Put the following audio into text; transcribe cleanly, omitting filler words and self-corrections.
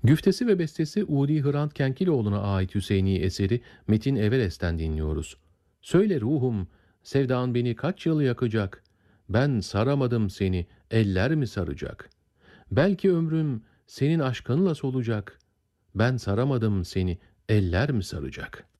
Güftesi ve bestesi Udi Hrant Kenkiloğlu'na ait Hüseyini eseri Metin Everest'ten dinliyoruz. Söyle ruhum, sevdan beni kaç yıl yakacak? Ben saramadım seni, eller mi saracak? Belki ömrüm senin aşkınla solacak. Ben saramadım seni, eller mi saracak?